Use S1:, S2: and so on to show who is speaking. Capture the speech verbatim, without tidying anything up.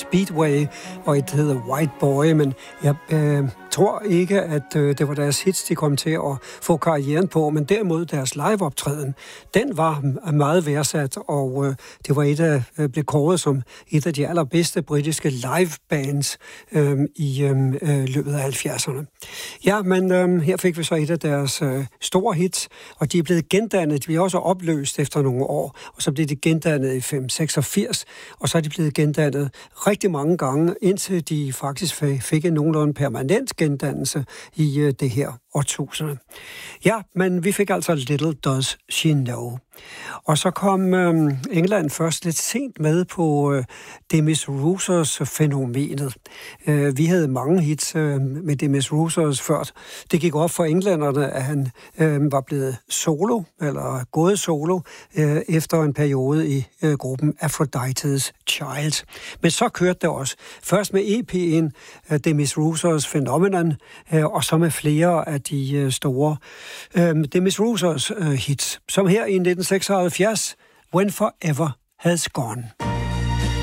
S1: Speedway, og et hedder White Boy, men jeg øh, tror ikke, at øh, det var deres hits, de kom til at få karrieren på, men derimod deres liveoptræden, den var meget værdsat, og øh, det var et af, øh, blev kåret som et af de allerbedste britiske livebands øh, i øh, løbet af halvfjerdserne. Ja, men øh, her fik vi så et af deres øh, store hits, og de er blevet gendannet. De blev også opløst efter nogle år, og så blev de gendannet i femten seksogfirs, og så er de blevet gendannet rigtig mange gange, indtil de faktisk fik en nogenlunde permanent gendannelse i øh, det her årtusinde. Ja, men vi fik altså Little Does She Know. Og så kom øh, England først lidt sent med på øh, Demis Roussos fænomenet. Øh, vi havde mange hits øh, med Demis Roussos før. Det gik op for englænderne, at han øh, var blevet solo, eller gået solo, øh, efter en periode i øh, gruppen Aphrodite's Child. Men så kørte det også. Først med E P'en øh, Demis Roussos Phenomenon, øh, og så med flere af de øh, store øh, Demis Roussos øh, hits, som her i nitten seksoghalvfjerds, When Forever Has Gone.